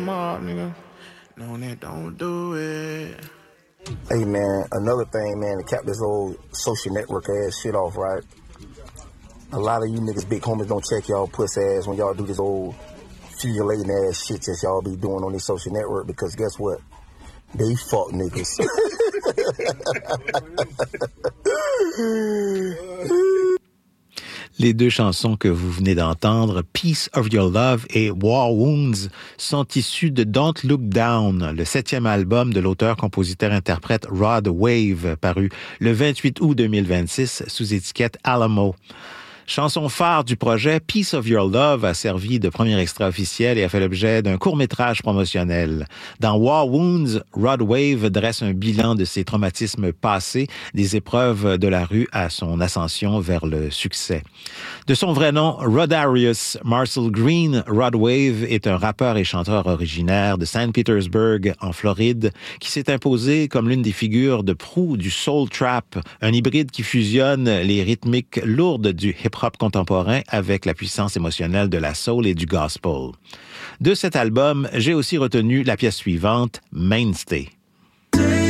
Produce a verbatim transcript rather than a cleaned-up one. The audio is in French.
mob, nigga. No, that don't do it. Hey, man, another thing, man, to cap this old social network ass shit off, right? A lot of you niggas, big homies, don't check y'all puss ass when y'all do this old fumulating ass shit that y'all be doing on this social network, because guess what? They fuck niggas. Les deux chansons que vous venez d'entendre, Piece of Your Love et War Wounds, sont issues de Don't Look Down, le septième album de l'auteur-compositeur-interprète Rod Wave, paru le vingt-huit août deux mille vingt-six sous étiquette Alamo. Chanson phare du projet, Piece of Your Love a servi de premier extrait officiel et a fait l'objet d'un court-métrage promotionnel. Dans War Wounds, Rod Wave dresse un bilan de ses traumatismes passés, des épreuves de la rue à son ascension vers le succès. De son vrai nom, Rodarius Marcel Green, Rod Wave est un rappeur et chanteur originaire de Saint Petersburg, en Floride, qui s'est imposé comme l'une des figures de proue du soul trap, un hybride qui fusionne les rythmiques lourdes du hip-hop contemporain avec la puissance émotionnelle de la soul et du gospel. De cet album, j'ai aussi retenu la pièce suivante, Mainstay.